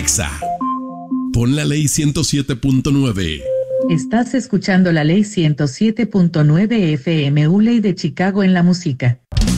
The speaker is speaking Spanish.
Exa. Pon la ley 107.9. Estás escuchando la ley 107.9 FM, Uley de Chicago en la música.